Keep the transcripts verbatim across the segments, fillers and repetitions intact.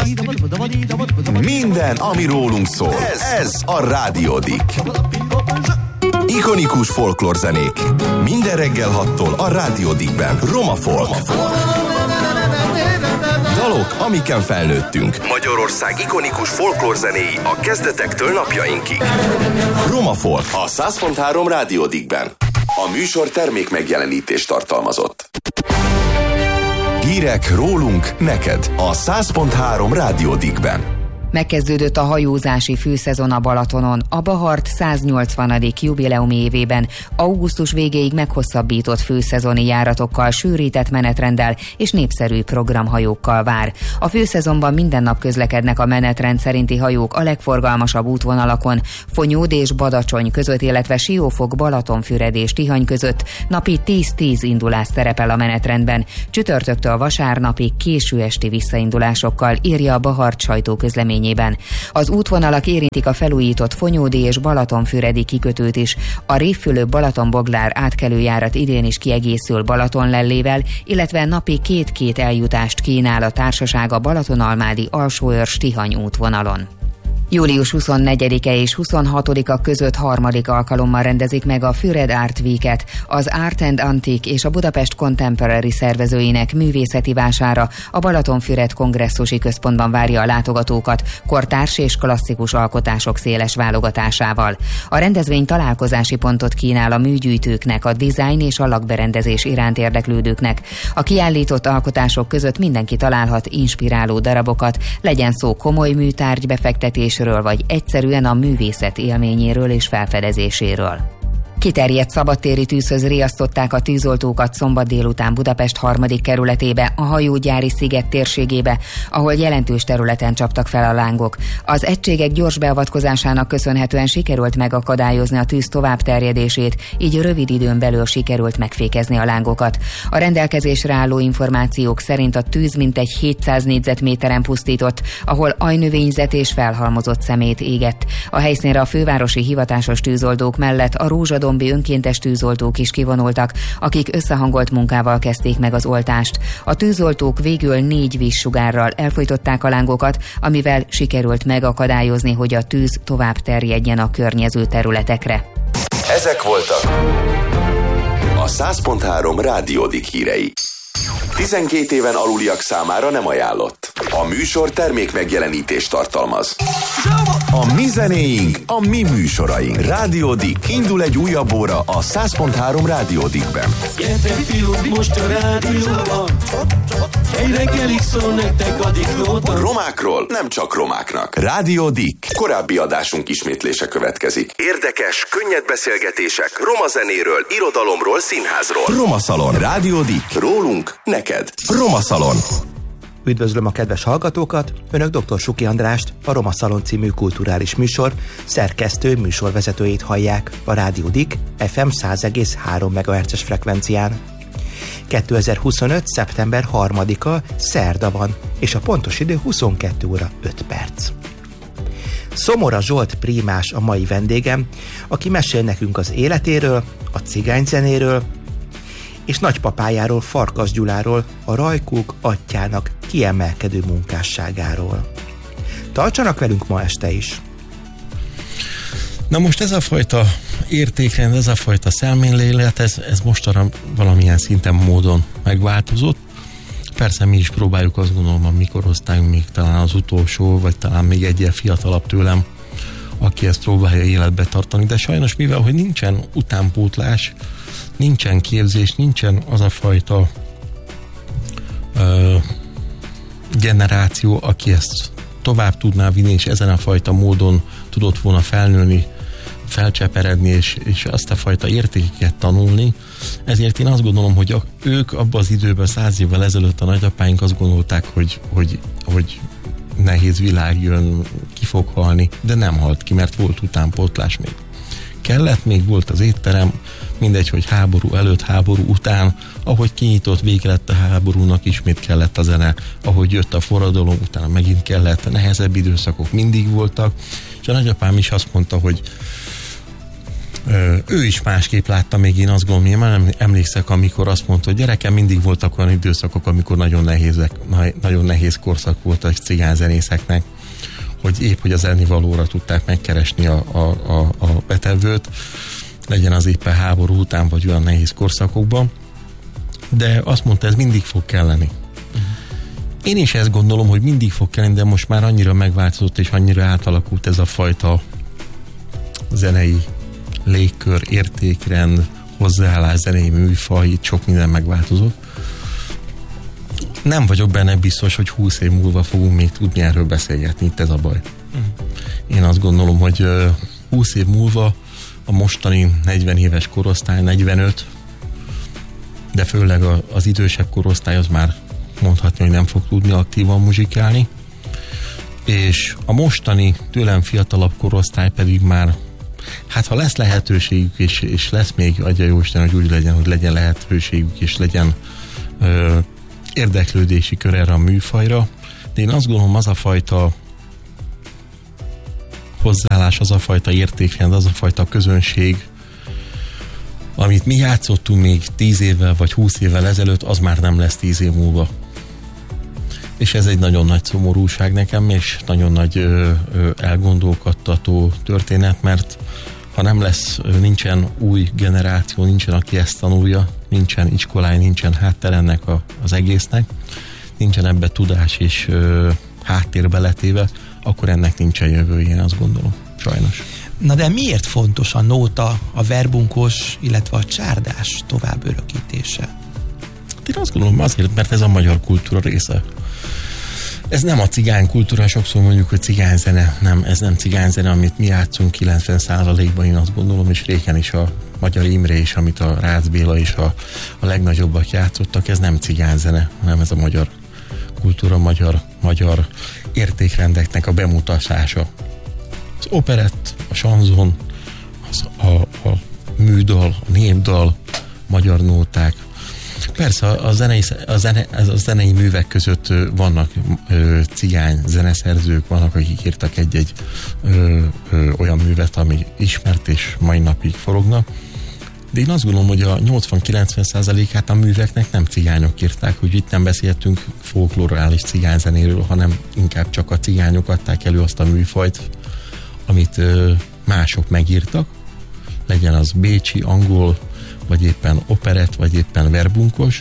Minden, ami rólunk szól. Ez, ez a Rádiódik. Ikonikus folklórzenék. Minden reggel hattól a Rádiódikben. Roma Folk. Dalok, amiken felnőttünk. Magyarország ikonikus folklórzenéi a kezdetektől napjainkig. Roma Folk a száz pont három Rádiódikben. A műsor termék megjelenítést tartalmazott. Hírek rólunk, neked a száz pont három Rádiódikben. Megkezdődött a hajózási főszezon a Balatonon. A Bahart száznyolcvanadik jubileumi évében augusztus végéig meghosszabbított főszezoni járatokkal, sűrített menetrenddel és népszerű programhajókkal vár. A főszezonban minden nap közlekednek a menetrend szerinti hajók a legforgalmasabb útvonalakon, Fonyód és Badacsony között, illetve Siófok, Balatonfüred és Tihany között napi tíz-tíz indulás szerepel a menetrendben. Csütörtöktől vasárnapig késő esti visszaindulásokkal, írja a Bahart sajtóközlemény. Az útvonalak érintik a felújított Fonyódi és Balatonfüredi kikötőt is. A Révfülöp-Balatonboglár átkelőjárat idén is kiegészül Balatonlellével, illetve napi két-két eljutást kínál a társaság a Balatonalmádi Alsóörs-Tihany útvonalon. július huszonnegyedike és huszonhatodika között harmadik alkalommal rendezik meg a Füred Art Week-et, az Art and Antique és a Budapest Contemporary szervezőinek művészeti vására a Balatonfüred kongresszusi központban várja a látogatókat kortárs és klasszikus alkotások széles válogatásával. A rendezvény találkozási pontot kínál a műgyűjtőknek, a dizájn és a lakberendezés iránt érdeklődőknek. A kiállított alkotások között mindenki találhat inspiráló darabokat, legyen szó komoly műtárgy befektetésről, vagy egyszerűen a művészet élményéről és felfedezéséről. Kiterjedt szabadtéri tűzhöz riasztották a tűzoltókat szombat délután Budapest harmadik kerületébe, a hajógyári sziget térségébe, ahol jelentős területen csaptak fel a lángok. Az egységek gyors beavatkozásának köszönhetően sikerült megakadályozni a tűz továbbterjedését, így rövid időn belül sikerült megfékezni a lángokat. A rendelkezésre álló információk szerint a tűz mintegy hétszáz négyzetméteren pusztított, ahol ajnövényzet és felhalmozott szemét égett. A helyszínre a fővárosi hivatásos tűzoldók mellett a rózsadom önkéntes tűzoltók is kivonultak, akik összehangolt munkával kezdték meg az oltást. A tűzoltók végül négy vízsugárral elfojtották a lángokat, amivel sikerült megakadályozni, hogy a tűz tovább terjedjen a környező területekre. Ezek voltak a száz pont három Rádiódik hírei. tizenkét éven aluliak számára nem ajánlott. A műsor termék megjelenítést tartalmaz. A mi zenéink, a mi műsoraink. Rádiódik. Indul egy újabb óra a száz pont három Rádiódikben. Gyertek fiúk, most a rádióban. Egy reggelig szól nektek a diklóban. Romákról nem csak romáknak. Rádiódik. Korábbi adásunk ismétlése következik. Érdekes, könnyed beszélgetések roma zenéről, irodalomról, színházról. Roma Szalon. Rádiódik. Rólunk, neked. Roma Szalon. Üdvözlöm a kedves hallgatókat! Önök dr. Suki Andrást, a Roma Szalon című kulturális műsor szerkesztő műsorvezetőjét hallják a Rádiódik ef em száz egész három megahertzes frekvencián. kétezer-huszonöt. szeptember harmadika szerda van, és a pontos idő huszonkettő óra öt perc. Szomora Zsolt prímás a mai vendégem, aki mesél nekünk az életéről, a cigányzenéről, és nagypapájáról, Farkas Gyuláról, a Rajkók atyjának kiemelkedő munkásságáról. Tartsanak velünk ma este is! Na most ez a fajta értékrend, ez a fajta szemlélet, ez, ez mostanra valamilyen szinten módon megváltozott. Persze mi is próbáljuk, azt gondolom, a mikorosztályunk még talán az utolsó, vagy talán még egyel fiatalabb tőlem, aki ezt próbálja életbe tartani, de sajnos mivel, hogy nincsen utánpótlás, nincsen képzés, nincsen az a fajta ö, generáció, aki ezt tovább tudná vinni, és ezen a fajta módon tudott volna felnőni, felcseperedni, és, és azt a fajta értékeket tanulni. Ezért én azt gondolom, hogy a, ők abban az időben, száz évvel ezelőtt a nagyapáink azt gondolták, hogy, hogy, hogy nehéz világ jön, ki fog halni, de nem halt ki, mert volt utánpótlás még. Kellett, még volt az étterem, mindegy, hogy háború előtt, háború után, ahogy kinyitott, vége lett a háborúnak, ismét kellett a zene, ahogy jött a forradalom, utána megint kellett, nehezebb időszakok mindig voltak, és a nagyapám is azt mondta, hogy Ő is másképp látta, még én azt gondolom, én már emlékszek, amikor azt mondta, hogy gyerekem, mindig voltak olyan időszakok, amikor nagyon, nehézek, nagyon nehéz korszak volt a cigányzenészeknek, hogy épp, hogy az ennivalóra tudták megkeresni a, a, a, a betevőt, legyen az éppen háború után, vagy olyan nehéz korszakokban, de azt mondta, ez mindig fog kelleni. Uh-huh. Én is ezt gondolom, hogy mindig fog kelleni, de most már annyira megváltozott, és annyira átalakult ez a fajta zenei légkör, értékrend, hozzáállás, zenei műfaj, itt sok minden megváltozott. Nem vagyok benne biztos, hogy húsz év múlva fogunk még tudni erről beszélgetni, itt ez a baj. Mm. Én azt gondolom, hogy húsz év múlva a mostani negyven éves korosztály, negyvenöt, de főleg az idősebb korosztály az már mondhatni, hogy nem fog tudni aktívan muzsikálni, és a mostani tőlem fiatalabb korosztály pedig már, hát ha lesz lehetőségük, és, és lesz még, adja Jóisten, hogy úgy legyen, hogy legyen lehetőségük, és legyen ö, érdeklődési kör erre a műfajra, de én azt gondolom, az a fajta hozzáállás, az a fajta értékrend, az a fajta közönség, amit mi játszottunk még tíz évvel vagy húsz évvel ezelőtt, az már nem lesz tíz év múlva. És ez egy nagyon nagy szomorúság nekem, és nagyon nagy ö, ö, elgondolkodtató történet, mert ha nem lesz, nincsen új generáció, nincsen, aki ezt tanulja, nincsen iskolány, nincsen háttér ennek a, az egésznek, nincsen ebbe tudás és ö, háttér beletéve, akkor ennek nincsen jövője, én azt gondolom, sajnos. Na de miért fontos a nóta, a verbunkos, illetve a csárdás tovább örökítése? Én azt gondolom azért, mert ez a magyar kultúra része. Ez nem a cigány kultúra, sokszor mondjuk, hogy cigányzene, nem, ez nem cigányzene, amit mi játszunk kilencven százalékban, én azt gondolom, és régen is a Magyar Imre is, amit a Rácz Béla és a, a legnagyobbak játszottak, ez nem cigányzene, hanem ez a magyar kultúra, magyar, magyar értékrendeknek a bemutatása. Az operett, a sanzon, az, a, a műdal, a népdal, magyar nóták. Persze a zenei, a, zene, a zenei művek között vannak ö, cigány zeneszerzők, vannak, akik írtak egy-egy ö, ö, olyan művet, ami ismert és mai napig forognak. De én azt gondolom, hogy a nyolcvan-kilencven százalékát a műveknek nem cigányok írták, hogy itt nem beszéltünk folklorális cigányzenéről, hanem inkább csak a cigányok adták elő azt a műfajt, amit ö, mások megírtak, legyen az bécsi, angol, vagy éppen operett, vagy éppen verbunkos,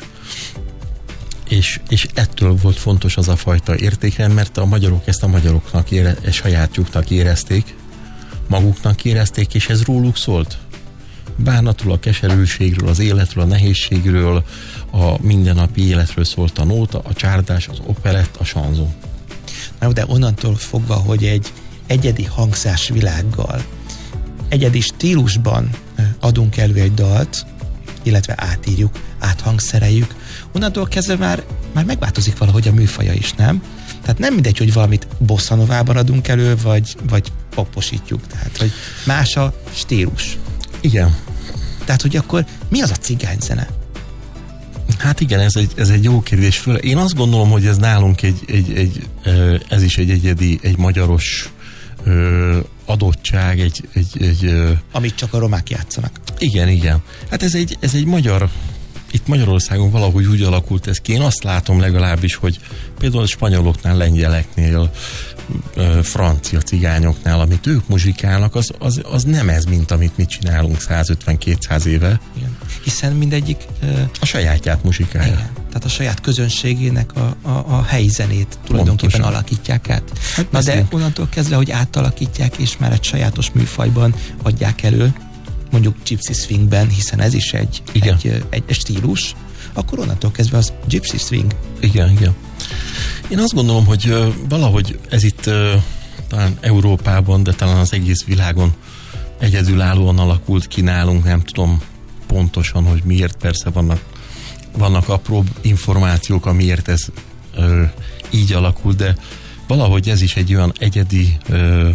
és, és ettől volt fontos az a fajta értékrend, mert a magyarok ezt a magyaroknak ére, sajátjuknak érezték, maguknak érezték, és ez róluk szólt. Bánatról, a keserűségről, az életről, a nehézségről, a mindennapi életről szólt a nóta, a csárdás, az operett, a sanzon. Na, de onnantól fogva, hogy egy egyedi hangzás világgal, egyedi stílusban adunk elő egy dalt, illetve átírjuk, áthangszereljük, onnantól kezdve már, már megváltozik valahogy a műfaja is, nem? Tehát nem mindegy, hogy valamit bossa-novában adunk elő, vagy, vagy poposítjuk. Tehát, hogy más a stílus. Igen. Tehát, hogy akkor mi az a cigányzene? Hát igen, ez egy, ez egy jó kérdés. Föl. Én azt gondolom, hogy ez nálunk egy, egy, egy ez is egy egyedi, egy magyaros ö, adottság, egy, egy, egy ö, amit csak a romák játszanak. Igen, igen. Hát ez egy, ez egy magyar, itt Magyarországon valahogy úgy alakult ez ki. Én azt látom legalábbis, hogy például a spanyoloknál, lengyeleknél, ö, francia cigányoknál, amit ők muzsikálnak, az, az, az nem ez, mint amit mi csinálunk százötven-kétszáz éve. Igen. Hiszen mindegyik ö, a sajátját muzsikálja. Igen. Tehát a saját közönségének a, a, a helyi zenét tulajdonképpen pontosan alakítják át. Hát na de onnantól kezdve, hogy átalakítják, és már egy sajátos műfajban adják elő, mondjuk Gypsy Swingben, hiszen ez is egy, egy, egy stílus, akkor onnantól kezdve az Gypsy Swing. Igen, igen. Én azt gondolom, hogy uh, valahogy ez itt uh, talán Európában, de talán az egész világon egyedülállóan alakult ki nálunk, nem tudom pontosan, hogy miért, persze vannak, vannak apróbb információk, amiért ez uh, így alakult, de valahogy ez is egy olyan egyedi uh,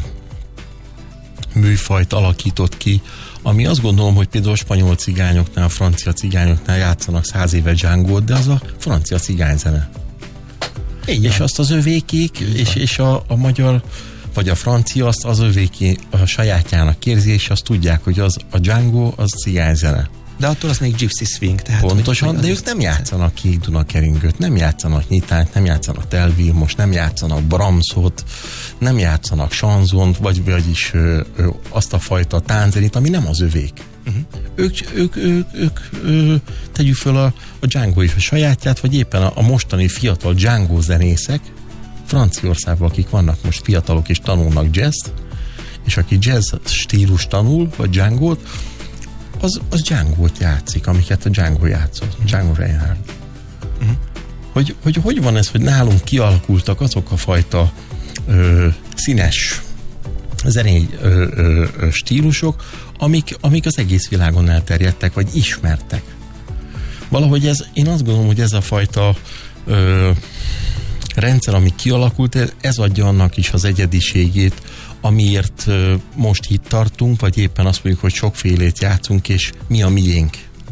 műfajt alakított ki, ami azt gondolom, hogy például a spanyol cigányoknál, a francia cigányoknál játszanak száz éve dzsángót, de az a francia cigányzene. És azt az övékék, és, és a, a magyar, vagy a francia azt az övéké a sajátjának érzi, és azt tudják, hogy az a Django, az cigányzene. De attól az még gypsy swing. Tehát pontosan, hogy, de ők nem játszanak Kék Duna keringőt, nem játszanak nyitányt, nem játszanak Telvilmos, nem játszanak Brahmsot, nem játszanak Chanzont, vagy vagyis ö, ö, azt a fajta tánzenit, ami nem az övék. Uh-huh. Ők, ők, ők, ők ö, tegyük föl a, a Django is a sajátját, vagy éppen a, a mostani fiatal Django zenészek, Franciaországban, akik vannak most fiatalok és tanulnak jazz, és aki jazz stílus tanul, vagy Django-t, az, az Django-t játszik, amiket a Django játszott, uh-huh. Django Reinhardt. Uh-huh. Hogy, hogy hogy van ez, hogy nálunk kialakultak azok a fajta ö, színes zenei ö, ö, ö, stílusok, amik, amik az egész világon elterjedtek, vagy ismertek. Valahogy ez, én azt gondolom, hogy ez a fajta ö, rendszer, ami kialakult, ez adja annak is az egyediségét, amiért ö, most itt tartunk, vagy éppen azt mondjuk, hogy sokfélét játszunk, és mi a miénk.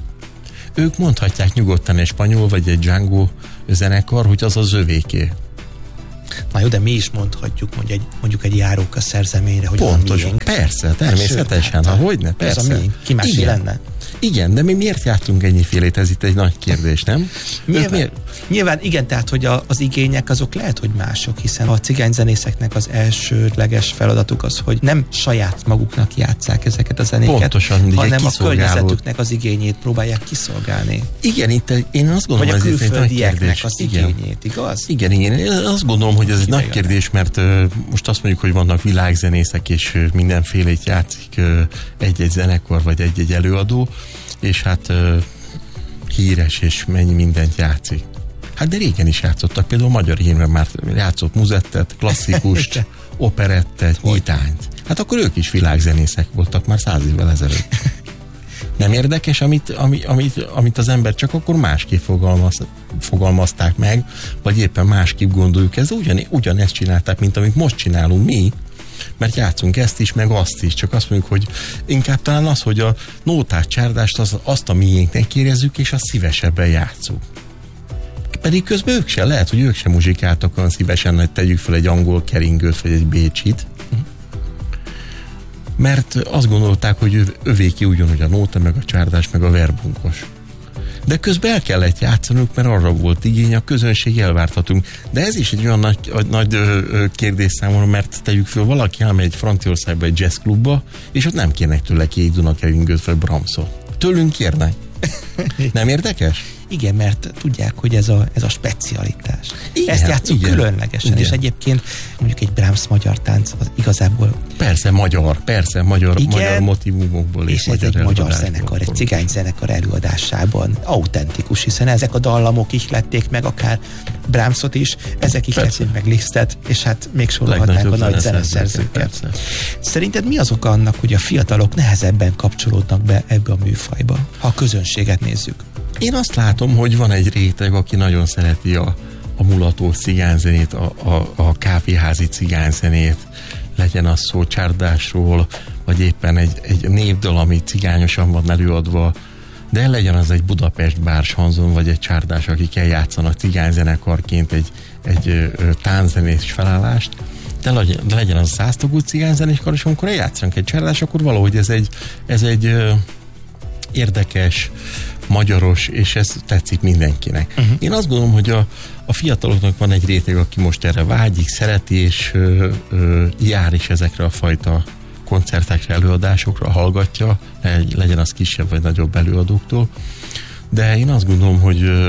Ők mondhatják nyugodtan egy spanyol, vagy egy Django zenekar, hogy az az övéké. Na jó, de mi is mondhatjuk mondjuk egy, mondjuk egy járóka szerzeményre, hogy pontosan, persze, természetesen, ha hogyne, persze. Ez a miénk, ki másé lenne? Igen, de mi miért jártunk ennyifélét? Ez itt egy nagy kérdés, nem? Nyilván, miért? nyilván igen, tehát, hogy a, az igények azok lehet, hogy mások, hiszen a cigányzenészeknek az elsődleges feladatuk az, hogy nem saját maguknak játsszák ezeket a zenéket, pontosan, hanem a környezetüknek az igényét próbálják kiszolgálni. Igen, itt én azt gondolom, hogy a ez egy nagy kérdés. Az igényét, igaz? Igen, igen, én azt gondolom, hogy ez egy nagy kérdés, mert uh, most azt mondjuk, hogy vannak világzenészek, és uh, mindenfélét játszik uh, egy-egy zenekar, vagy egy-egy előadó, és hát uh, híres, és mennyi mindent játszik. Hát de régen is játszottak, például Magyar Hírben már játszott muzettet, klasszikust, operettet, nyitányt. Hát akkor ők is világzenészek voltak már száz évvel ezelőtt. Nem érdekes, amit, amit, amit, amit az ember csak akkor másképp fogalmaz, fogalmazták meg, vagy éppen másképp gondoljuk. Ez ugyan, ugyanezt csinálták, mint amit most csinálunk mi, mert játszunk ezt is, meg azt is. Csak azt mondjuk, hogy inkább talán az, hogy a nótát, csárdást, az, azt a miénknek érezzük, és azt szívesebben játszunk. Pedig közben ők se, lehet, hogy ők sem muzsikáltak olyan szívesen, hogy tegyük fel egy angol keringőt, vagy egy bécsit. Mert azt gondolták, hogy övéki ugyanúgy a nóta, meg a csárdás, meg a verbunkos. De közben el kellett játszanunk, mert arra volt igény, a közönség elvártatunk. De ez is egy olyan nagy, nagy ö, ö, kérdés számomra, mert tegyük föl, valaki elmegy Franciaországba egy jazzklubba, és ott nem kérnek tőle Kék Duna keringőt, vagy Brahmsot. Tőlünk kérnek. Nem érdekes? Igen, mert tudják, hogy ez a, ez a specialitás. Igen, ezt játszunk igen, különlegesen, igen. És egyébként mondjuk egy Brahms magyar tánc az igazából... Persze, magyar, persze, magyar, igen, magyar motivumokból. És, és ez egy magyar zenekar, egy cigány zenekar előadásában autentikus, hiszen ezek a dallamok ihlették meg akár Brahmsot is, ezek ihlették meg Lisztet, és hát még sorolhatnánk a nagy zeneszerzőket. Szerinted mi az oka annak, hogy a fiatalok nehezebben kapcsolódnak be ebbe a műfajba, ha a közönséget nézzük? Én azt látom, hogy van egy réteg, aki nagyon szereti a, a mulatós cigányzenét, a, a, a kávéházi cigányzenét, legyen az szó csárdásról, vagy éppen egy, egy névdal, ami cigányosan van előadva, de legyen az egy Budapest bársanzon, vagy egy csárdás, akik eljátszanak cigányzenekarként egy, egy ö, tánzenés felállást, de legyen, de legyen az a száztagú cigányzenéskar, és amikor eljátszanak egy csárdás, akkor valahogy ez egy, ez egy ö, érdekes, magyaros, és ez tetszik mindenkinek. Uh-huh. Én azt gondolom, hogy a, a fiataloknak van egy réteg, aki most erre vágyik, szereti, és ö, ö, jár is ezekre a fajta koncertekre, előadásokra, hallgatja, legyen az kisebb vagy nagyobb előadóktól. De én azt gondolom, hogy ö,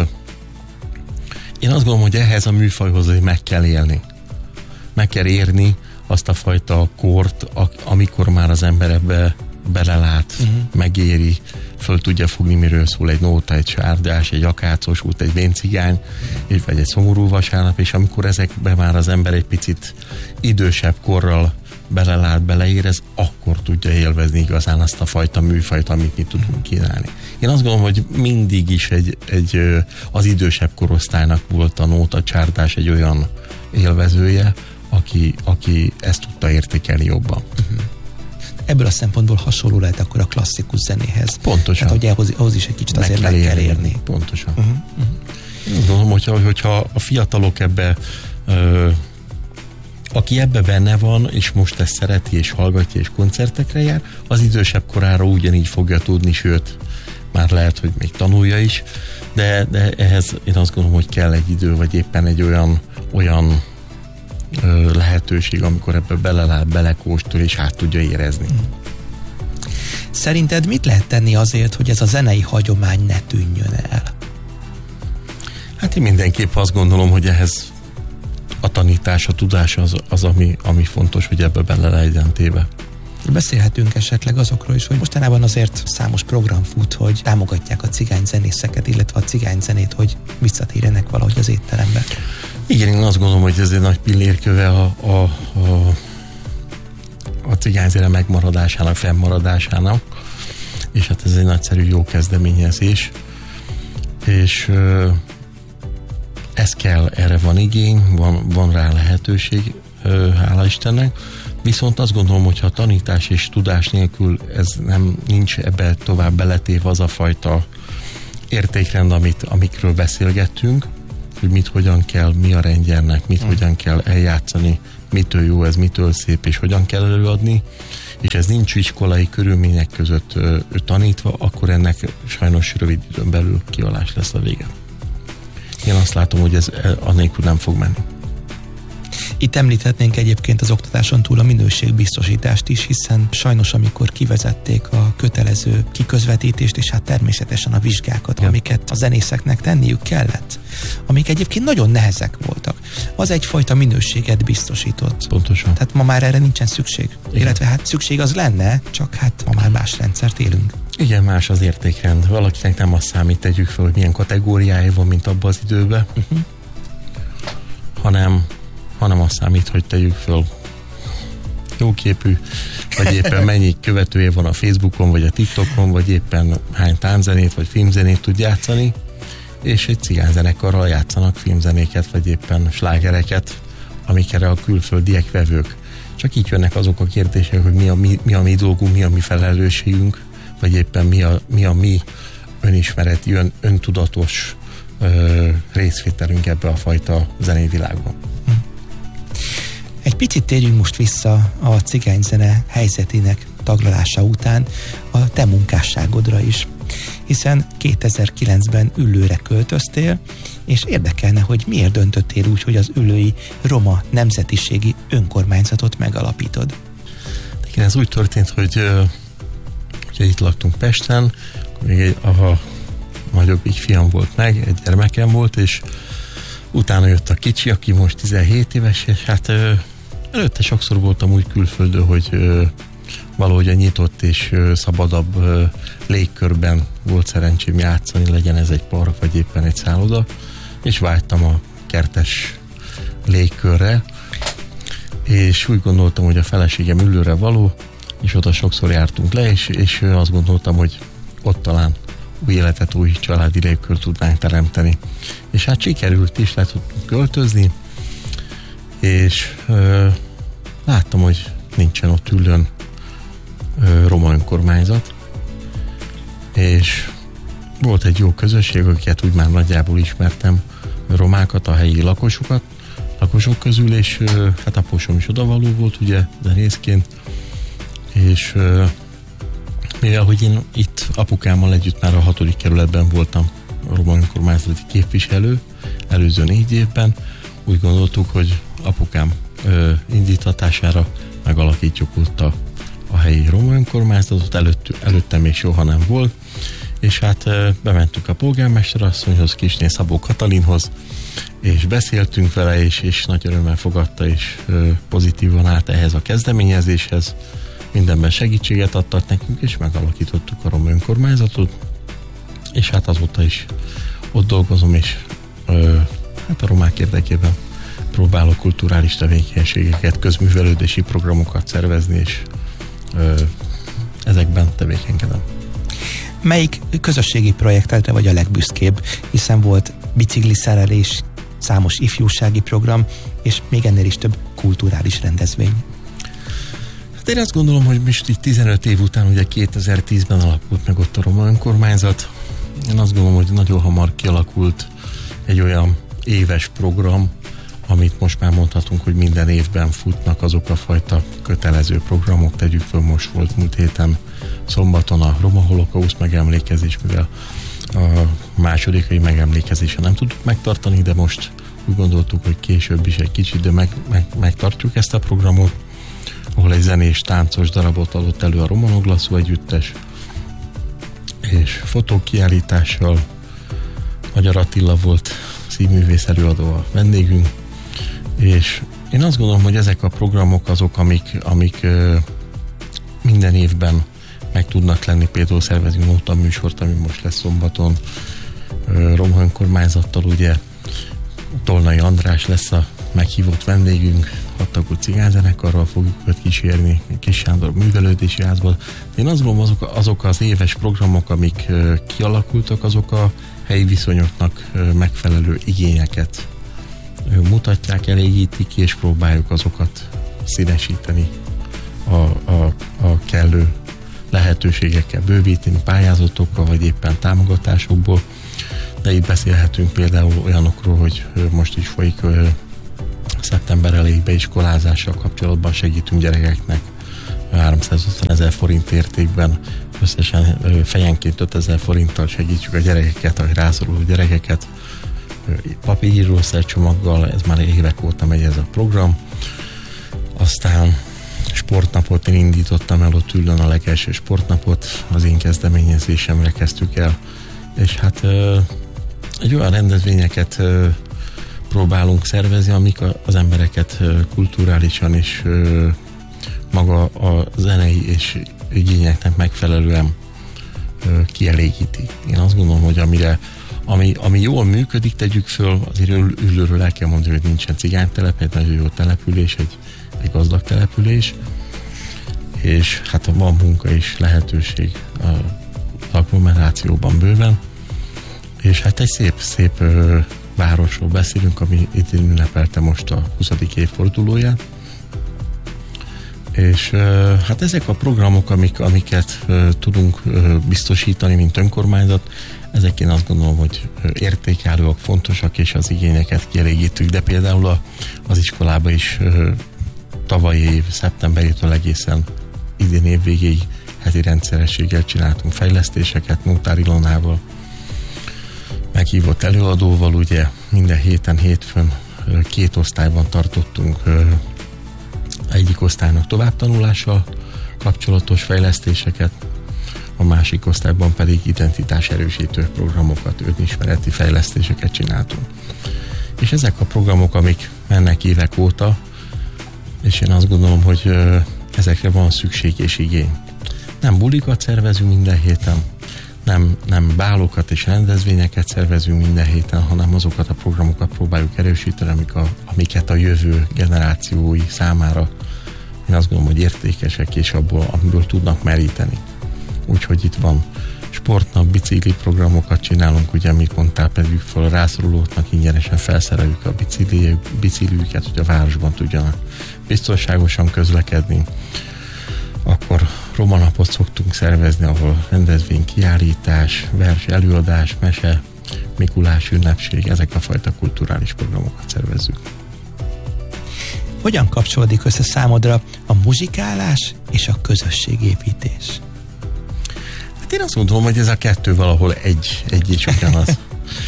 én azt gondolom, hogy ehhez a műfajhoz meg kell élni. Meg kell érni azt a fajta kort, amikor már az ember ebbe belelát, uh-huh. megéri, föl tudja fogni, miről szól egy nóta, egy sárdás, egy akácos út, egy véncigány, vagy egy szomorú vasárnap, és amikor ezekbe már az ember egy picit idősebb korral belelát, beleérez, akkor tudja élvezni igazán azt a fajta műfajt, amit mi tudunk kínálni. Én azt gondolom, hogy mindig is egy, egy, az idősebb korosztálynak volt a nóta, csárdás egy olyan élvezője, aki, aki ezt tudta értékelni jobban. Uh-huh. Ebből a szempontból hasonló lehet akkor a klasszikus zenéhez. Pontosan. Tehát, hogy ahhoz, ahhoz is egy kicsit meg azért kell meg kell érni. Pontosan. Uh-huh. Uh-huh. Gondolom, hogyha, hogyha a fiatalok ebbe ö, aki ebbe benne van, és most ezt szereti, és hallgatja, és koncertekre jár, az idősebb korára ugyanígy fogja tudni, sőt, már lehet, hogy még tanulja is, de, de ehhez én azt gondolom, hogy kell egy idő, vagy éppen egy olyan, olyan ö, lehetőség, amikor ebbe belelát, belekóstol, és át tudja érezni. Szerinted mit lehet tenni azért, hogy ez a zenei hagyomány ne tűnjön el? Hát én mindenképp azt gondolom, hogy ehhez a tanítás, a tudás az, az ami, ami fontos, hogy ebbe bele legyen téve. Beszélhetünk esetleg azokról is, hogy mostanában azért számos program fut, hogy támogatják a cigányzenészeket, illetve a cigányzenét, hogy visszatérjenek valahogy az étterembe. Igen, én azt gondolom, hogy ez egy nagy pillérköve a, a, a, a cigányzene megmaradásának, fennmaradásának, és hát ez egy nagyszerű jó kezdeményezés, és ez kell, erre van igény, van, van rá lehetőség, hála Istennek, viszont azt gondolom, hogy ha tanítás és tudás nélkül ez nem nincs ebbe tovább beletév az a fajta értékrend, amit, amikről beszélgettünk, hogy mit hogyan kell, mi a rendjernek, mit hmm. hogyan kell eljátszani, mitől jó ez, mitől szép, és hogyan kell előadni, és ez nincs iskolai körülmények között ö, ö, tanítva, akkor ennek sajnos rövid időn belül kialás lesz a vége. Én azt látom, hogy ez annélkül nem fog menni. Itt említhetnénk egyébként az oktatáson túl a minőségbiztosítást is, hiszen sajnos amikor kivezették a kötelező kiközvetítést, és hát természetesen a vizsgákat, ja. amiket a zenészeknek tenniük kellett, amik egyébként nagyon nehezek voltak, az egyfajta minőséget biztosított. Pontosan. Tehát ma már erre nincsen szükség. Igen. Illetve hát szükség az lenne, csak hát ma már más rendszert élünk. Igen, más az értékrend. Valakinek nem azt számít, tegyük fel, hogy milyen kategóriája van, mint abban az időben, uh-huh. hanem hanem azt számít, hogy tegyük föl jóképű, vagy éppen mennyi követője van a Facebookon, vagy a TikTokon, vagy éppen hány tánczenét, vagy filmzenét tud játszani, és egy cigányzenekarral játszanak filmzenéket, vagy éppen slágereket, amikre a külföldiek vevők. Csak így jönnek azok a kérdések, hogy mi a mi, mi, a mi dolgunk, mi a mi felelősségünk, vagy éppen mi a mi, a mi önismereti, ön, öntudatos ö, részvételünk ebbe a fajta zenei világban. Egy picit térjünk most vissza a cigányzene helyzetének taglalása után a te munkásságodra is, hiszen kétezer-kilencben Üllőre költöztél, és érdekelne, hogy miért döntöttél úgy, hogy az üllői roma nemzetiségi önkormányzatot megalapítod. Igen, ez úgy történt, hogy ugye itt laktunk Pesten, még egy, a nagyobbik fiam volt meg, egy gyermekem volt, és utána jött a kicsi, aki most tizenhét éves, és hát ö, előtte sokszor voltam úgy külföldön, hogy ö, valahogy a nyitott és ö, szabadabb ö, légkörben volt szerencsém játszani, legyen ez egy park, vagy éppen egy szálloda, és vágytam a kertes légkörre, és úgy gondoltam, hogy a feleségem Üllőre való, és oda sokszor jártunk le, és, és azt gondoltam, hogy ott talán új életet, új családi légkört tudnánk teremteni. És hát sikerült is, le tudtunk költözni, és ö, láttam, hogy nincsen ott Üllőn ö, roma önkormányzat, és volt egy jó közösség, akiket úgy már nagyjából ismertem, romákat, a helyi lakosokat, lakosok közül, és ö, hát apósom is odavaló volt, ugye, zenészként, és ö, mivel, hogy én itt apukámmal együtt már a hatodik kerületben voltam a roma önkormányzati képviselő, előző négy évben, úgy gondoltuk, hogy apukám ö, indítatására megalakítjuk ott a, a helyi roma önkormányzatot, előtt, előtte még soha nem volt, és hát ö, bementünk a polgármester asszonyhoz, Kisné Szabó Katalinhoz, és beszéltünk vele, és, és nagy örömmel fogadta, és ö, pozitívan állt ehhez a kezdeményezéshez, mindenben segítséget adtak nekünk, és megalakítottuk a roma önkormányzatot, és hát azóta is ott dolgozom, és ö, hát a romák érdekében próbálok kulturális tevékenységeket, közművelődési programokat szervezni, és ö, ezekben tevékenykedem. Melyik közösségi projektedre vagy a legbüszkébb, hiszen volt bicikliszerelés, számos ifjúsági program, és még ennél is több kulturális rendezvény? Hát én azt gondolom, hogy most így tizenöt év után, ugye kétezer-tízben alakult meg ott a roma önkormányzat. Én azt gondolom, hogy nagyon hamar kialakult egy olyan éves program, amit most már mondhatunk, hogy minden évben futnak azok a fajta kötelező programok. Tegyük föl, most volt múlt héten szombaton a Roma Holokauszt megemlékezés, mivel a másodikai megemlékezésen nem tudtuk megtartani, de most úgy gondoltuk, hogy később is egy kicsit, de meg, meg, megtartjuk ezt a programot, ahol egy zenés, táncos darabot adott elő a Romanok Lasszó együttes, és fotókiállítással. Magyar Attila volt színművész előadó a vendégünk, és én azt gondolom, hogy ezek a programok azok, amik, amik ö, minden évben meg tudnak lenni. Például szervezünk nóta műsort, ami most lesz szombaton ö, Roma önkormányzattal, ugye Tolnai András lesz a meghívott vendégünk, hattagú cigányzenekarral fogjuk őt kísérni, Kis Sándor művelődési házból. Én azt gondolom, azok, azok az éves programok, amik ö, kialakultak, azok a helyi viszonyoknak ö, megfelelő igényeket ö, mutatják, elégítik, és próbáljuk azokat színesíteni a, a, a kellő lehetőségekkel, bővíteni pályázatokkal, vagy éppen támogatásokból. De itt beszélhetünk például olyanokról, hogy most is folyik szeptember elején beiskolázással kapcsolatban segítünk gyerekeknek háromszázötven forint értékben, összesen fejenként ötezer forinttal segítjük a gyerekeket, a rászoruló gyerekeket, papírírószercsomaggal, ez már évek óta megy ez a program. Aztán sportnapot én indítottam el, ott Üllön a legelső sportnapot, az én kezdeményezésemre kezdtük el, és hát egy olyan rendezvényeket próbálunk szervezni, amik az embereket kulturálisan és maga a zenei és igényeknek megfelelően kielégíti. Én azt gondolom, hogy amire, ami, ami jól működik, tegyük föl, azért Üllőről el kell mondani, hogy nincsen cigánytelep, egy nagyon jó település, egy, egy gazdag település, és hát van munka és lehetőség a agglomerációban bőven, és hát egy szép, szép ö, városról beszélünk, ami itt ünnepelte most a huszadik évfordulóját, és ö, hát ezek a programok, amik, amiket ö, tudunk ö, biztosítani, mint önkormányzat, ezek én azt gondolom, hogy értékelőek, fontosak, és az igényeket kielégítők, de például a, az iskolába is ö, tavalyi év szeptemberétől egészen idén év végéig heti rendszerességgel csináltunk fejlesztéseket Nótár Ilonával, meghívott előadóval, ugye minden héten, hétfőn két osztályban tartottunk egyik osztálynak továbbtanulással kapcsolatos fejlesztéseket, a másik osztályban pedig identitás erősítő programokat, önismereti fejlesztéseket csináltunk. És ezek a programok, amik mennek évek óta, és én azt gondolom, hogy ezekre van szükség és igény. Nem bulikat szervezünk minden héten, nem, nem bálokat és rendezvényeket szervezünk minden héten, hanem azokat a programokat próbáljuk erősíteni, amik a, amiket a jövő generációi számára én azt gondolom, hogy értékesek, és abból, amiből tudnak meríteni. Úgyhogy itt van sportnap, bicikli programokat csinálunk, ugye, amit mondtál, pedig fel a rászorulóknak ingyenesen felszereljük a bicikliüket, hogy a városban tudjanak biztonságosan közlekedni. Akkor Roma napot szoktunk szervezni, ahol rendezvény, kiállítás, vers, előadás, mese, Mikulás ünnepség, ezek a fajta kulturális programokat szervezzük. Hogyan kapcsolódik össze számodra a muzsikálás és a közösségépítés? Hát én azt gondolom, hogy ez a kettő valahol egy, egy és ugyanaz.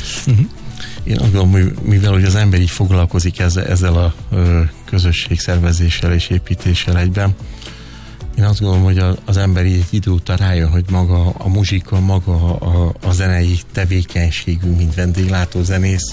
Én azt gondolom, hogy mivel hogy az ember így foglalkozik ezzel, ezzel a ö, közösségszervezéssel és építéssel egyben, én azt gondolom, hogy a, az ember így egy idő után rájön, hogy maga a muzsika, maga a, a zenei tevékenységünk, mint vendéglátózenész,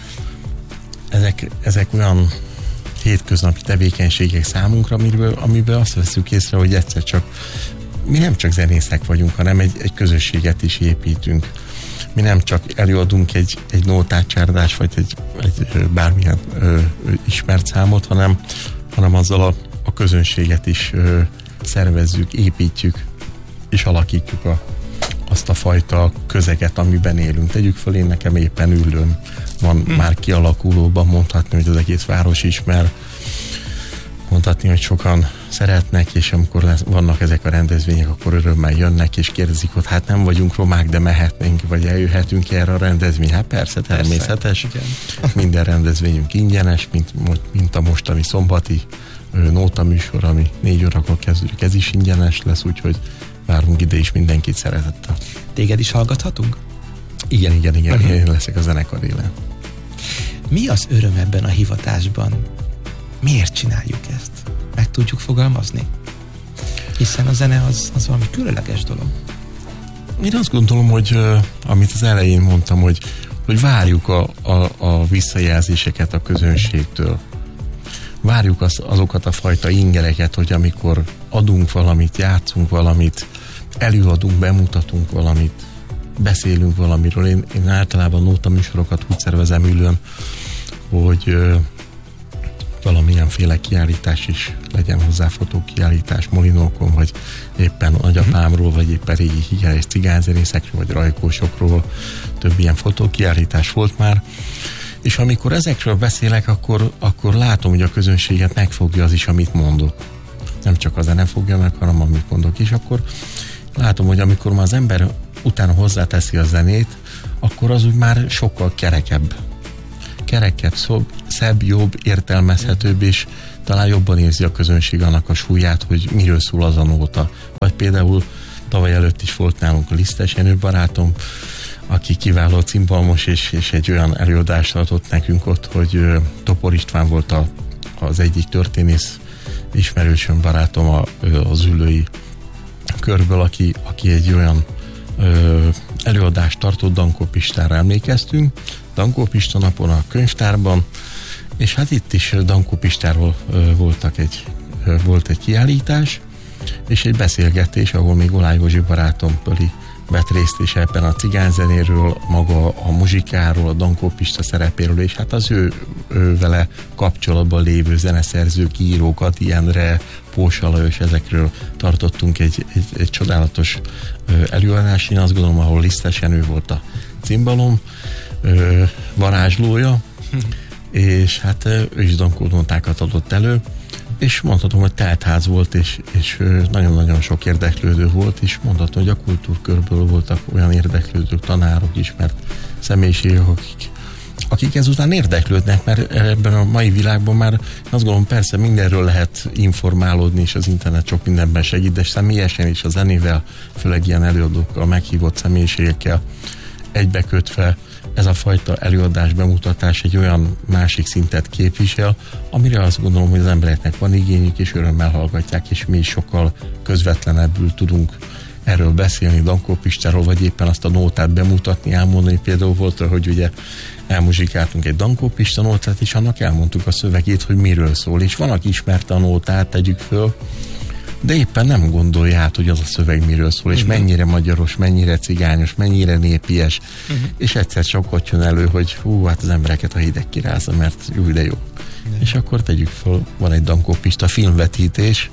ezek, ezek olyan hétköznapi tevékenységek számunkra, amiből, amiből azt veszük észre, hogy egyszer csak mi nem csak zenészek vagyunk, hanem egy, egy közösséget is építünk. Mi nem csak előadunk egy, egy nótát, csárdás, vagy egy, egy bármilyen ö, ismert számot, hanem, hanem azzal a, a közönséget is ö, szervezzük, építjük, és alakítjuk a, azt a fajta közeget, amiben élünk. Tegyük föl, én nekem éppen Üllőn van hmm. már kialakulóban, mondhatni, hogy az egész város ismer. mondhatni, hogy sokan szeretnek, és amikor lesz, vannak ezek a rendezvények, akkor örömmel jönnek, és kérdezik, hogy hát nem vagyunk romák, de mehetnénk, vagy eljöhetünk erre a rendezvény. Hát persze, természetes. Persze. Minden rendezvényünk ingyenes, mint, mint a mostani szombati nóta műsor, ami négy órakor kezdődik, ez is ingyenes lesz, úgyhogy várunk ide is mindenkit szeretettel. Téged is hallgathatunk? Igen, igen, igen, uh-huh. Én leszek a zenekar élen. Mi az öröm ebben a hivatásban? Miért csináljuk ezt? Meg tudjuk fogalmazni? Hiszen a zene az, az valami különleges dolog. Én azt gondolom, hogy uh, amit az elején mondtam, hogy, hogy várjuk a, a, a visszajelzéseket a közönségtől. Várjuk az, azokat a fajta ingereket, hogy amikor adunk valamit, játszunk valamit, előadunk, bemutatunk valamit, beszélünk valamiről. Én, én általában nóta műsorokat úgy szervezem ülőn, hogy ö, valamilyenféle kiállítás is legyen hozzá, fotókiállítás molinókon, vagy éppen nagyapámról, vagy éppen régi híres cigányzenészekről, vagy rajkósokról. Több ilyen fotókiállítás volt már. És amikor ezekről beszélek, akkor, akkor látom, hogy a közönséget megfogja az is, amit mondok. Nem csak a zene fogja meg, hanem amit mondok. És akkor látom, hogy amikor már az ember utána hozzáteszi a zenét, akkor az úgy már sokkal kerekebb. Kerekebb, szobb, szebb, jobb, értelmezhetőbb, és talán jobban érzi a közönség annak a súlyát, hogy miről szól az a nóta. Vagy például tavaly előtt is volt nálunk a Lisztes Jenő barátom, aki kiváló cimbalmos, és, és egy olyan előadást adott nekünk ott, hogy uh, Topor István volt a, az egyik történész ismerősöm, barátom a, az ülői körből, aki, aki egy olyan uh, előadást tartott, Dankó Pistára emlékeztünk, Dankó Pista napon a könyvtárban, és hát itt is Dankó Pistáról uh, voltak egy, uh, volt egy kiállítás, és egy beszélgetés, ahol még Olá Józsi barátom Pöli vett részt is ebben a cigányzenéről, maga a muzsikáról, a Dankó Pista szerepéről, és hát az ő, ő vele kapcsolatban lévő zeneszerzők, írókat, ilyenre, Pósa Lajos, ezekről tartottunk egy, egy, egy csodálatos előadást. Én azt gondolom, ahol Lisztes Jenő volt a cimbalom varázslója, és hát ő is Dankó nótákat adott elő, és mondhatom, hogy teltház volt, és, és nagyon-nagyon sok érdeklődő volt, és mondhatom, hogy a kultúrkörből voltak olyan érdeklődők, tanárok, ismert személyiségek, akik, akik ezután érdeklődnek, mert ebben a mai világban már azt gondolom, persze mindenről lehet informálódni, és az internet sok mindenben segít, de személyesen is a zenével, főleg ilyen előadókkal, meghívott személyiségekkel egybekötve ez a fajta előadás, bemutatás egy olyan másik szintet képvisel, amire azt gondolom, hogy az embereknek van igényük, és örömmel hallgatják, és mi is sokkal közvetlenebbül tudunk erről beszélni, Dankó Pistáról, vagy éppen azt a nótát bemutatni, elmondani. Például volt, hogy ugye elmuzsikáltunk egy Dankó Pista nótát, és annak elmondtuk a szövegét, hogy miről szól, és van, aki ismerte a nótát, tegyük föl, de éppen nem gondolja át, hogy az a szöveg miről szól, és uh-huh. mennyire magyaros, mennyire cigányos, mennyire népies, uh-huh. és egyszer csak ott jön elő, hogy hú, hát az embereket a hideg kirázza, mert jó, de jó. Uh-huh. És akkor tegyük föl, van egy Dankó Pista filmvetítés,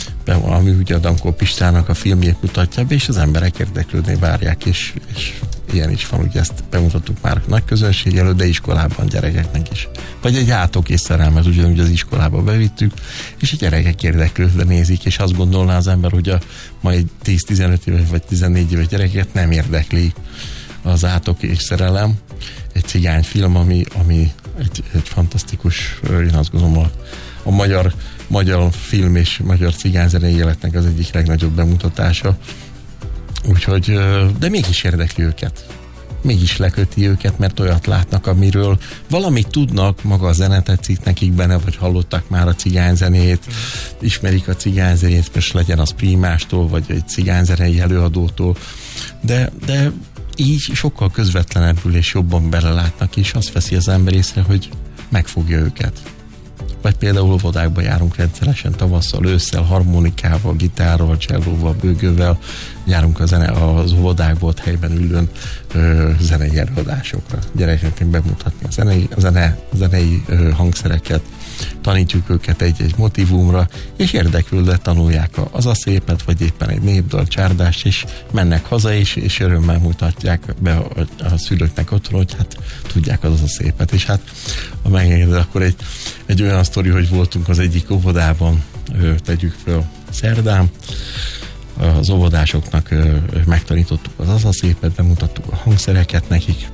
ami ugye a Dankó Pistának a filmjét mutatja be, és az emberek érdeklődni várják, és, és ilyen is van, ugye ezt bemutattuk már nagy közönség előtt, de iskolában gyerekeknek is. Vagy egy átok és szerelmet ugyanúgy az iskolába bevittük, és a gyerekek érdeklődve nézik, és azt gondolná az ember, hogy a mai tíz-tizenöt éves vagy tizennégy éves gyerekeket nem érdekli az átok és szerelem. Egy cigányfilm, ami, ami egy, egy fantasztikus, én azt gondolom a, a magyar, magyar film és magyar cigányzenei életnek az egyik legnagyobb bemutatása. Úgyhogy, de mégis érdekli őket. Mégis leköti őket, mert olyat látnak, amiről valamit tudnak, maga a zene tetszik nekik benne, vagy hallottak már a cigányzenét, ismerik a cigányzenét, most legyen az Prímástól, vagy egy cigányzenei előadótól, de, de így sokkal közvetlenebbül és jobban belelátnak, és azt veszi az ember észre, hogy megfogja őket. Vagy például óvodákba járunk rendszeresen tavasszal, ősszel, harmonikával, gitárral, csellóval, bőgővel, járunk a zene, az óvodákból, helyben ülőn ö, zenei előadásokra. Gyerekeknek bemutatni a zenei, a zene, zenei ö, hangszereket, tanítjuk őket egy-egy motivumra, és érdeklődve tanulják az a szépet, vagy éppen egy népdal, csárdást, és mennek haza, és, és örömmel mutatják be a, a szülőknek otthon, hogy hát tudják az a szépet. És hát, ha megengeded, akkor egy, egy olyan sztori, hogy voltunk az egyik óvodában, tegyük fel szerdán, az óvodásoknak megtanítottuk az az a szépet, bemutattuk a hangszereket nekik,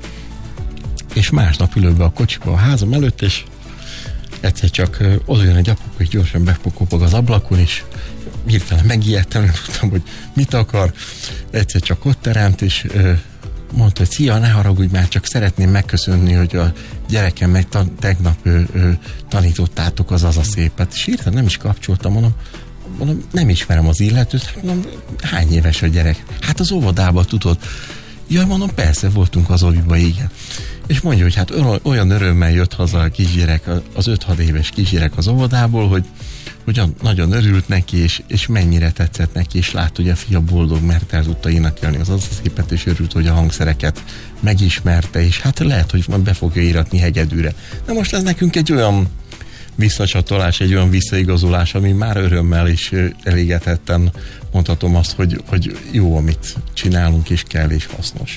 és másnap ülök be a kocsiba a házam előtt, és egyszer csak oda jön egy apuka, hogy gyorsan bekopog az ablakon, és hirtelen megijedtem, nem tudtam, hogy mit akar. Egyszer csak ott teremt, és mondta, hogy szia, ne haragudj már, csak szeretném megköszönni, hogy a gyerekem meg ta- tegnap ö, ö, tanítottátok az az a szépet. És hirtelen nem is kapcsoltam, mondom, mondom, nem ismerem az illetőt, mondom, hány éves a gyerek? Hát az óvodában tudod. Jaj, mondom, persze, voltunk az óviba, igen. És mondja, hogy hát olyan örömmel jött haza a kisgyerek, az öt-hat éves kisgyerek az óvodából, hogy, hogy nagyon örült neki, és, és mennyire tetszett neki, és lát, hogy a fia boldog, mert el tudta énekelni az az szépet, és örült, hogy a hangszereket megismerte, és hát lehet, hogy majd be fogja íratni hegedűre. Na most ez nekünk egy olyan visszacsatolás, egy olyan visszaigazolás, ami már örömmel és elégedetten mondhatom azt, hogy, hogy jó, amit csinálunk, és kell, és hasznos.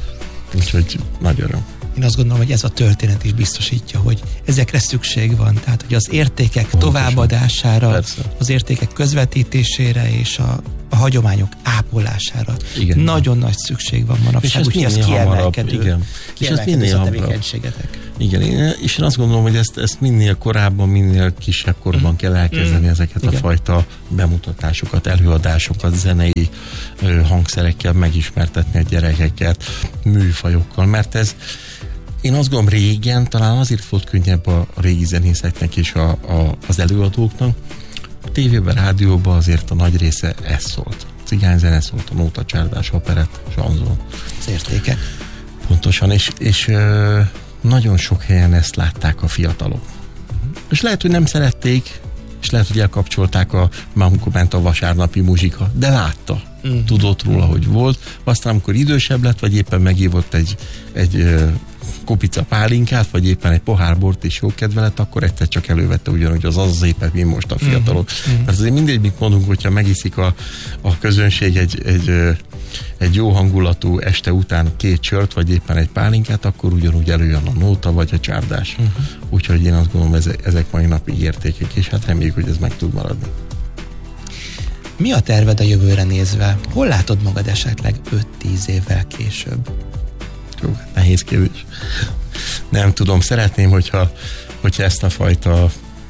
Úgyhogy nagy öröm. Én azt gondolom, hogy ez a történet is biztosítja, hogy ezekre szükség van. Tehát, hogy az értékek pontosan továbbadására, persze, az értékek közvetítésére és a, a hagyományok ápolására igen, nagyon nagy szükség van manapság, úgyhogy ez kiemelkedő. Igen. És ez minél hamarabb. Igen, és én azt gondolom, hogy ezt, ezt minél korábban, minél kisebb korban mm. kell elkezdeni mm. ezeket igen. a fajta bemutatásokat, előadásokat, zenei ö, hangszerekkel megismertetni a gyerekeket, műfajokkal, mert ez én azt gondolom, régen talán azért volt könnyebb a régi zenészeknek és a, a, az előadóknak. A tévében, rádióban azért a nagy része ez szólt. Cigányzene szólt, a nóta, csárdás, operett, sanzon. Az értékek. Pontosan, és, és ö, nagyon sok helyen ezt látták a fiatalok. Uh-huh. És lehet, hogy nem szerették, és lehet, hogy elkapcsolták a amikor ment a vasárnapi muzsika, de látta. Uh-huh. Tudott róla, hogy volt. Aztán, amikor idősebb lett, vagy éppen megívott egy, egy ö, kupica pálinkát, vagy éppen egy pohár bort és jó kedve lett, akkor egyszer csak elővette ugyanúgy az az az épet, mint most a fiatalok. Uh-huh. Mert azért mindegy, mit mondunk, hogyha megiszik a, a közönség egy, egy, egy jó hangulatú este után két sört, vagy éppen egy pálinkát, akkor ugyanúgy előjön a nóta, vagy a csárdás. Uh-huh. Úgyhogy én azt gondolom, ezek, ezek mai napi értékek, és hát reméljük, hogy ez meg tud maradni. Mi a terved a jövőre nézve? Hol látod magad esetleg öt-tíz évvel később? Jó, nehéz kérdés. Nem tudom, szeretném, hogyha, hogyha ezt a fajta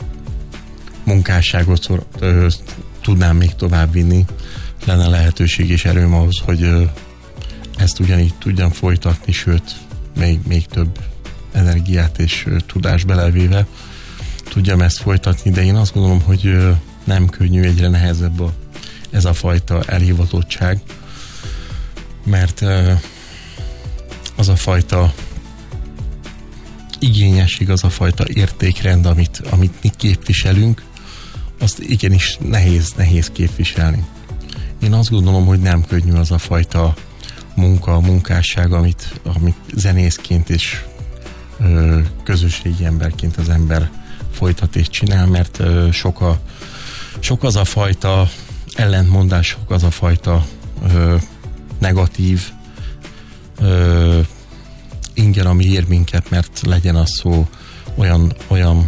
munkásságot ö, tudnám még tovább vinni, lenne lehetőség és erőm ahhoz, hogy ö, ezt ugyanígy tudjam folytatni, sőt, még, még több energiát és ö, tudást belevéve tudjam ezt folytatni, de én azt gondolom, hogy ö, nem könnyű, egyre nehezebb a, ez a fajta elhivatottság, mert ö, az a fajta igényesség, az a fajta értékrend, amit, amit mi képviselünk, azt igenis nehéz, nehéz képviselni. Én azt gondolom, hogy nem könnyű az a fajta munka, munkásság, amit, amit zenészként és ö, közösségi emberként az ember folytat és csinál, mert ö, sok, a, sok az a fajta ellentmondás, sok az a fajta ö, negatív Ö, inger, ami ér minket, mert legyen az szó olyan, olyan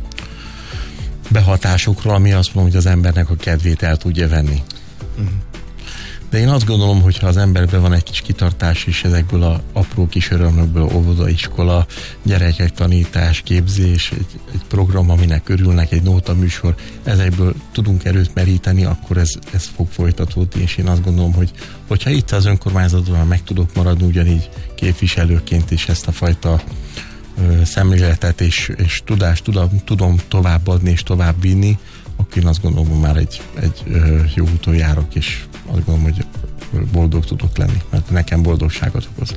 behatásokról, ami azt mondom, hogy az embernek a kedvét el tudja venni. Uh-huh. De én azt gondolom, hogy ha az emberben van egy kis kitartás is ezekből az apró kis örömökből, óvodaiskola, gyerekek tanítás, képzés, egy, egy program, aminek örülnek, egy nóta műsor, ezekből tudunk erőt meríteni, akkor ez, ez fog folytatódni, és én azt gondolom, hogy hogyha itt az önkormányzatban meg tudok maradni ugyanígy képviselőként is ezt a fajta ö, szemléletet és, és tudást tudom, tudom továbbadni és tovább vinni, akkor én azt gondolom, hogy már egy, egy ö, jó úton járok, és azt gondolom, hogy boldog tudok lenni, mert nekem boldogságot okoz.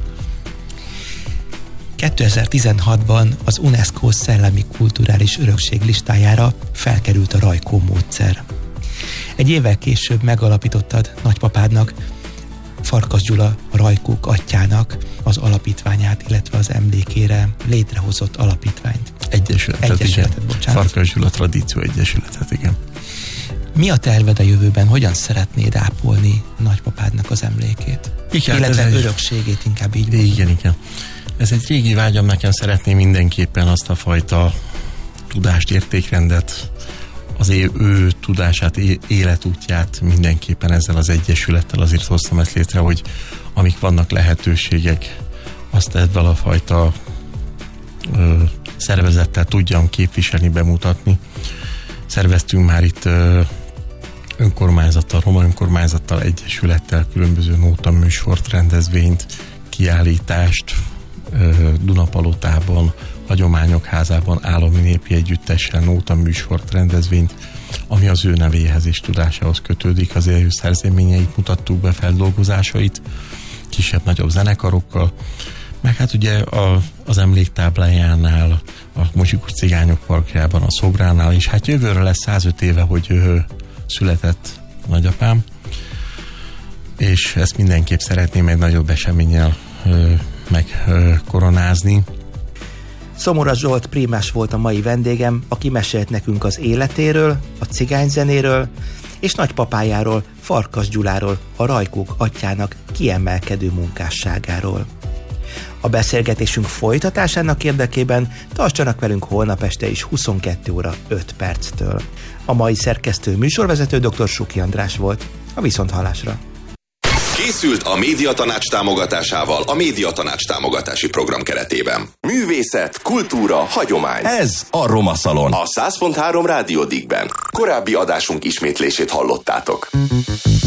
kétezer-tizenhatban az UNESCO szellemi kulturális örökség listájára felkerült a Rajkó módszer. Egy évvel később megalapítottad nagypapádnak. Farkas Gyula a Rajkók atyának az alapítványát, illetve az emlékére létrehozott alapítványt. Egyesületet, Egyesületet, igen. bocsánat. Farkas Gyula Tradíció Egyesületet, igen. Mi a terved a jövőben? Hogyan szeretnéd ápolni nagypapádnak az emlékét? Igen, illetve egy... örökségét, inkább így mondom. Igen, igen. Ez egy régi vágyam, nekem szeretném mindenképpen azt a fajta tudást, értékrendet, az ő, ő tudását, életútját mindenképpen ezzel az egyesülettel azért hoztam ezt létre, hogy amik vannak lehetőségek, azt ezzel a fajta ö, szervezettel tudjam képviselni, bemutatni. Szerveztünk már itt ö, önkormányzattal, roma önkormányzattal, egyesülettel különböző nótaműsort, rendezvényt, kiállítást ö, Dunapalotában, Hagyományok Házában, Állami Népi Együttessel, nótaműsort, rendezvényt, ami az ő nevéhez és tudásához kötődik. Az ő szerzeményeit mutattuk be, feldolgozásait, kisebb-nagyobb zenekarokkal, meg hát ugye a, az emléktáblájánál, a Mocsikus Cigányok Parkjában, a szobránál, és hát jövőre lesz százöt éve, hogy ő született nagyapám, és ezt mindenképp szeretném egy nagyobb eseménnyel megkoronázni. Szomora Zsolt prímás volt a mai vendégem, aki mesélt nekünk az életéről, a cigányzenéről és nagypapájáról, Farkas Gyuláról, a Rajkók atyának kiemelkedő munkásságáról. A beszélgetésünk folytatásának érdekében tartsanak velünk holnap este is huszonkettő óra öt perctől. A mai szerkesztő műsorvezető dr. Suki András volt. A viszonthallásra. Készült a Médiatanács támogatásával a Médiatanács támogatási program keretében. Művészet, kultúra, hagyomány. Ez a Roma Szalon. A száz pont három Rádió Dickben. Korábbi adásunk ismétlését hallottátok.